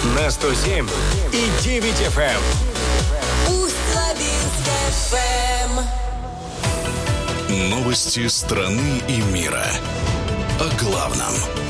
На 107 и 9 FM. Усть-Лабинск FM. Новости страны и мира. О главном.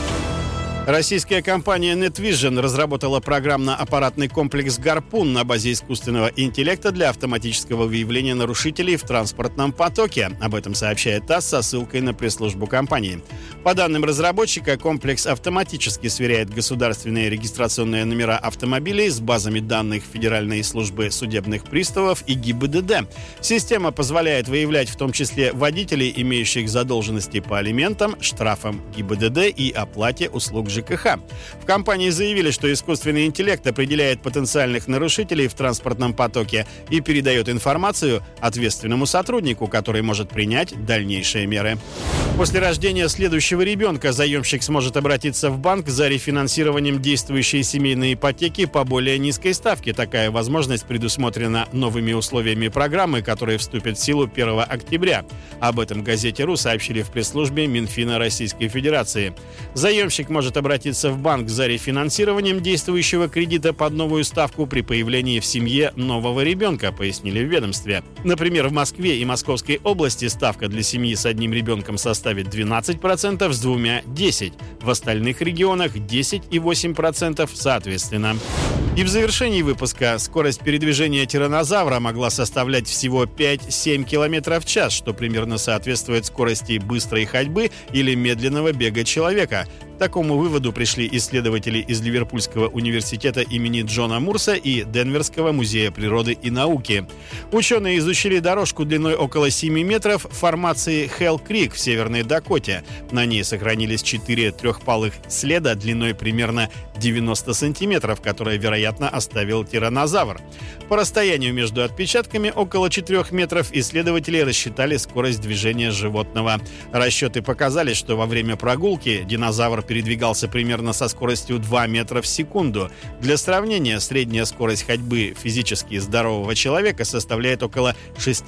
Российская компания NetVision разработала программно-аппаратный комплекс «Гарпун» на базе искусственного интеллекта для автоматического выявления нарушителей в транспортном потоке. Об этом сообщает ТАСС со ссылкой на пресс-службу компании. По данным разработчика, комплекс автоматически сверяет государственные регистрационные номера автомобилей с базами данных Федеральной службы судебных приставов и ГИБДД. Система позволяет выявлять в том числе водителей, имеющих задолженности по алиментам, штрафам ГИБДД и оплате услуг ЖКХ. В компании заявили, что искусственный интеллект определяет потенциальных нарушителей в транспортном потоке и передает информацию ответственному сотруднику, который может принять дальнейшие меры. После рождения следующего ребенка заемщик сможет обратиться в банк за рефинансированием действующей семейной ипотеки по более низкой ставке. Такая возможность предусмотрена новыми условиями программы, которые вступят в силу 1 октября. Об этом «Газете.ру» сообщили в пресс-службе Минфина Российской Федерации. Заемщик может обратиться в банк за рефинансированием действующего кредита под новую ставку при появлении в семье нового ребенка, пояснили в ведомстве. Например, в Москве и Московской области ставка для семьи с одним ребенком составит 12%, с двумя – 10%. В остальных регионах 10 и 8% соответственно. И в завершении выпуска скорость передвижения тираннозавра могла составлять всего 5-7 км в час, что примерно соответствует скорости быстрой ходьбы или медленного бега человека. К такому выводу пришли исследователи из Ливерпульского университета имени Джона Мурса и Денверского музея природы и науки. Ученые изучили дорожку длиной около 7 метров в формации Хелл-Крик в Северной Дакоте. На ней сохранились 4 трехпалых следа длиной примерно 90 сантиметров, которые, вероятно, оставил тираннозавр. По расстоянию между отпечатками около 4 метров исследователи рассчитали скорость движения животного. Расчеты показали, что во время прогулки динозавр передвигался примерно со скоростью 2 метра в секунду. Для сравнения, средняя скорость ходьбы физически здорового человека составляет около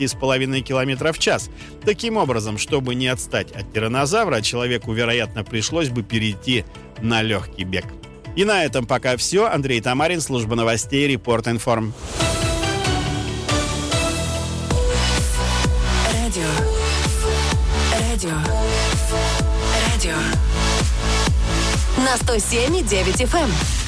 6,5 км в час. Таким образом, чтобы не отстать от тираннозавра, человеку, вероятно, пришлось бы перейти на легкий бег. И на этом пока все. Андрей Тамарин, служба новостей, Репорт Информ. Радио. На 107,9 FM.